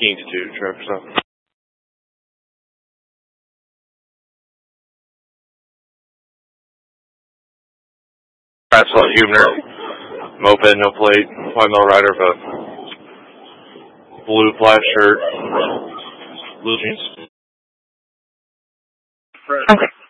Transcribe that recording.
Kings 2, Trevor. So. Absolute Huebner. Moped, no plate. White Mill Rider, but blue flat shirt. Blue jeans. Okay.